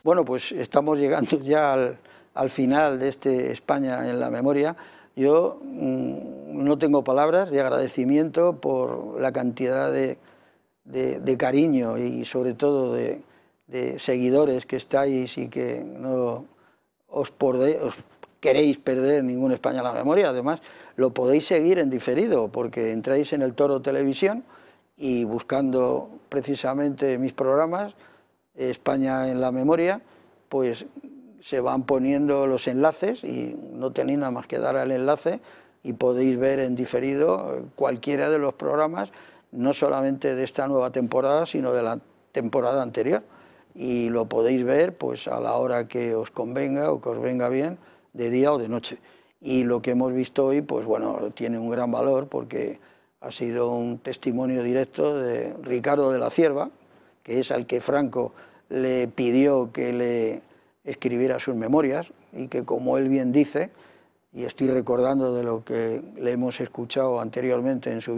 Bueno, pues estamos llegando ya al final de este España en la memoria. Yo no tengo palabras de agradecimiento por la cantidad de cariño y sobre todo de seguidores que estáis y que no os queréis perder ningún España en la memoria. Además, lo podéis seguir en diferido porque entráis en el Toro Televisión y buscando precisamente mis programas, España en la memoria, pues se van poniendo los enlaces y no tenéis nada más que dar al enlace y podéis ver en diferido cualquiera de los programas, no solamente de esta nueva temporada, sino de la temporada anterior. Y lo podéis ver pues a la hora que os convenga o que os venga bien, de día o de noche. Y lo que hemos visto hoy, pues bueno, tiene un gran valor porque ha sido un testimonio directo de Ricardo de la Cierva, que es al que Franco le pidió que le escribiera sus memorias y que, como él bien dice, y estoy recordando de lo que le hemos escuchado anteriormente en su